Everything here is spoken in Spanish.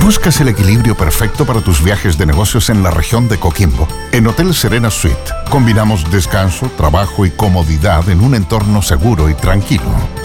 buscas el equilibrio perfecto para tus viajes de negocios en la región de Coquimbo, en Hotel Serena Suite combinamos descanso, trabajo y comodidad en un entorno seguro y tranquilo.